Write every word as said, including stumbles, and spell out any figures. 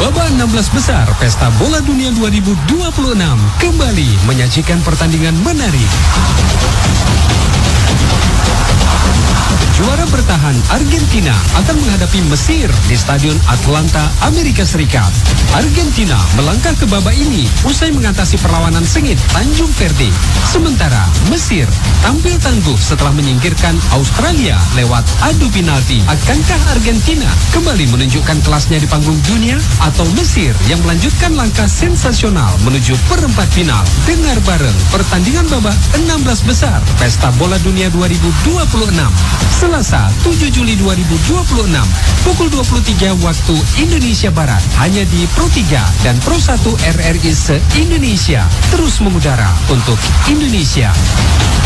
Babak enam belas besar Pesta Bola Dunia dua ribu dua puluh enam kembali menyajikan pertandingan menarik. Juara bertahan Argentina akan menghadapi Mesir di Stadion Atlanta, Amerika Serikat. Argentina melangkah ke babak ini usai mengatasi perlawanan sengit Tanjung Verde. Sementara Mesir tampil tangguh setelah menyingkirkan Australia lewat adu penalti. Akankah Argentina kembali menunjukkan kelasnya di panggung dunia atau Mesir yang melanjutkan langkah sensasional menuju perempat final? Dengar bareng pertandingan babak enam belas besar Pesta Bola Dunia dua ribu dua puluh enam. Selasa tujuh Juli dua ribu dua puluh enam pukul dua puluh tiga waktu Indonesia Barat hanya di Pro tiga dan Pro satu R R I se-Indonesia, terus mengudara untuk Indonesia.